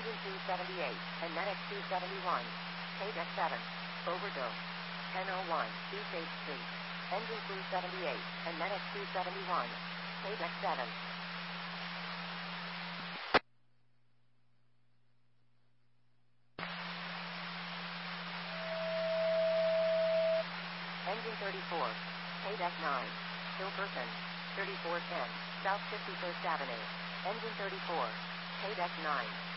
Engine 278, and NetX 271. Page X7. Overdose. 1001, East 8th Street. Engine 278, and NetX 271. Page X7. Engine 34. Page X9. Hilkerson. 3410, South 51st Avenue. Engine 34. Page X9.